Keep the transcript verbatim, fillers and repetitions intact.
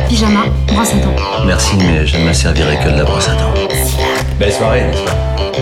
pyjama, brosse à dents. Merci, mais je ne me servirai que de la brosse à dents. Belle soirée, n'est-ce pas?